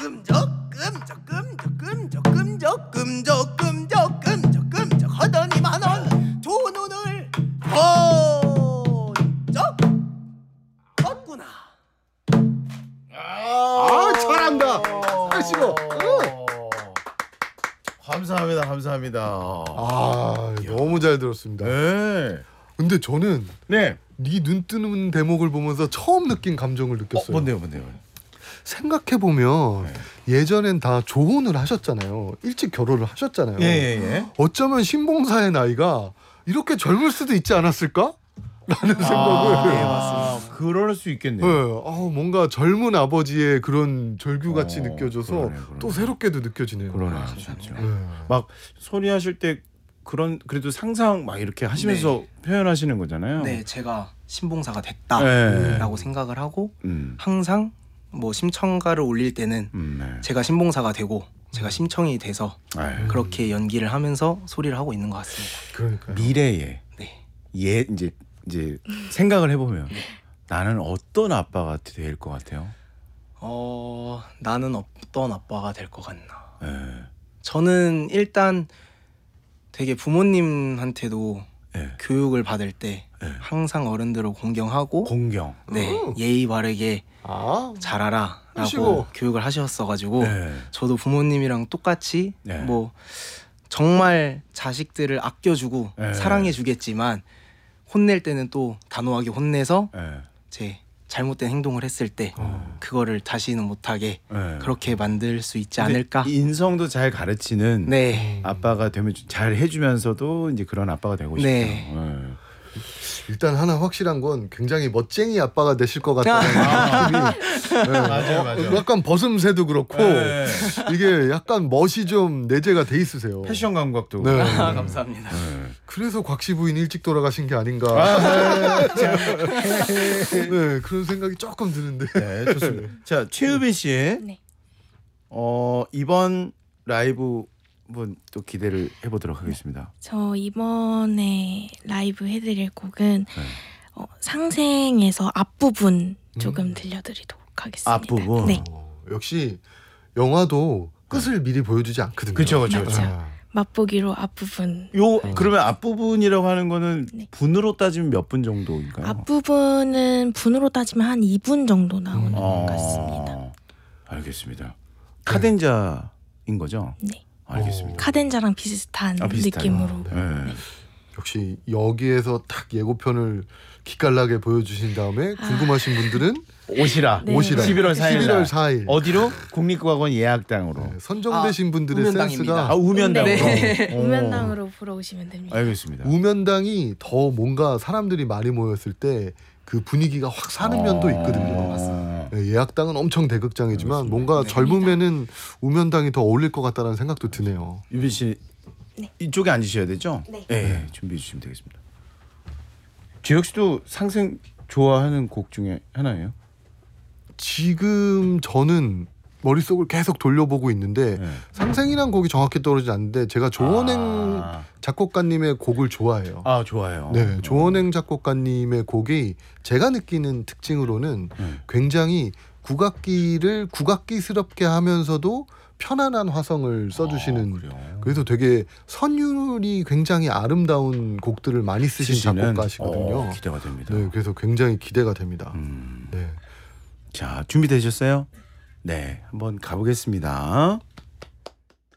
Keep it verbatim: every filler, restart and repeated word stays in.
끔적 끔적 끔적 끔적 끔적 끔적 끔적 끔적 끔적 하더니만은 두 눈을 번쩍 떴구나. 아, 잘한다. 하시고. 감사합니다, 감사합니다. 아, 너무 잘 들었습니다. 네. 근데 저는 네. 네 눈 뜨는 대목을 보면서 처음 느낀 감정을 어, 느꼈어요. 뭔데요, 뭔데요? 생각해 보면 네. 예전엔 다 조혼을 하셨잖아요. 일찍 결혼을 하셨잖아요. 예, 예, 예. 어쩌면 신봉사의 나이가 이렇게 젊을 수도 있지 않았을까? 라는 생각을. 아, 네, 맞습니다. 그럴 수 있겠네요. 네, 아, 뭔가 젊은 아버지의 그런 절규같이 어, 느껴져서 그러네, 그러네. 또 새롭게도 느껴지네요. 그러네요, 진짜. 네. 막 소리 하실 때 그런 그래도 상상 막 이렇게 하시면서 표현하시는 거잖아요. 네, 제가 신봉사가 네. 됐다라고 생각을 하고 음. 항상 뭐 심청가를 올릴 때는 음, 네. 제가 신봉사가 되고 제가 심청이 돼서 아유, 그렇게 연기를 하면서 소리를 하고 있는 것 같습니다. 그러니까요. 미래에 네. 예 이제 이제 생각을 해보면 나는 어떤 아빠가 될 것 같아요? 어, 나는 어떤 아빠가 될 것 같나? 네. 저는 일단 되게 부모님한테도 네. 교육을 받을 때 네. 항상 어른들을 공경하고 공경. 네, 음. 예의 바르게 아, 잘하라 라고 하시고. 교육을 하셨어가지고 네. 저도 부모님이랑 똑같이 네. 뭐 정말 자식들을 아껴주고 네. 사랑해주겠지만 혼낼 때는 또 단호하게 혼내서 네. 제 잘못된 행동을 했을 때 어. 그거를 다시는 못하게 네. 그렇게 만들 수 있지 근데 않을까? 인성도 잘 가르치는 네. 아빠가 되면 잘 해주면서도 이제 그런 아빠가 되고 싶다. 네. 네. 일단 하나 확실한 건 굉장히 멋쟁이 아빠가 되실 것 같다는 느낌이. 네. 맞아요, 맞아요. 약간 벗음새도 그렇고 네. 이게 약간 멋이 좀 내재가 돼 있으세요. 패션 감각도. 네. 아, 감사합니다. 네. 그래서 곽씨 부인 일찍 돌아가신 게 아닌가. 아, 네, 그런 생각이 조금 드는데. 네, 좋습니다. 자, 최유빈 씨, 네. 어, 이번 라이브 한번 또 기대를 해보도록 하겠습니다. 저 이번에 라이브 해드릴 곡은 네. 어, 상생에서 앞부분 조금 음. 들려드리도록 하겠습니다. 앞부분? 네. 어, 역시 영화도 끝을 미리 보여주지 않거든요. 그렇죠, 그렇죠. 맞죠. 아, 맛보기로 앞부분. 요 그러면 앞부분이라고 하는 거는 네. 분으로 따지면 몇 분 정도인가요? 앞부분은 분으로 따지면 한 이 분 정도 나오는 음. 것 같습니다. 아, 알겠습니다. 카덴자인 거죠? 네. 알겠습니다. 카덴자랑 비슷한 아, 비슷하요. 느낌으로. 네. 역시 여기에서 딱 예고편을 기깔나게 보여주신 다음에 궁금하신 분들은 오시라. 네. 오시라. 십일월 사일 날. 십일월 사일. 어디로? 국립국악원 예약당으로. 네, 선정되신 아, 분들의 우면당입니다. 센스가 아, 우면당으로. 네. 어. 우면당으로 보러 오시면 됩니다. 알겠습니다. 우면당이 더 뭔가 사람들이 많이 모였을 때 그 분위기가 확 사는 면도 있거든요. 아. 네, 예약당은 엄청 대극장이지만 알겠습니다. 뭔가 네. 젊음에는 우면당이 더 어울릴 것 같다는 생각도 드네요. 유빈 씨 네. 이쪽에 앉으셔야 되죠? 네. 네, 준비해 주시면 되겠습니다. 지혁 씨도 상생 좋아하는 곡 중에 하나예요? 지금 저는 머릿속을 계속 돌려보고 있는데 네. 상생이란 곡이 정확히 떠오르지 않는데 제가 조원행 아, 작곡가님의 곡을 좋아해요. 아 좋아요. 네, 조원행 작곡가님의 곡이 제가 느끼는 특징으로는 네. 굉장히 국악기를 국악기스럽게 하면서도 편안한 화성을 써주시는 아, 그래요? 그래서 되게 선율이 굉장히 아름다운 곡들을 많이 쓰신 쓰시는? 작곡가시거든요. 어, 기대가 됩니다. 네, 그래서 굉장히 기대가 됩니다. 음. 네. 자 준비되셨어요? 네, 한번 가보겠습니다.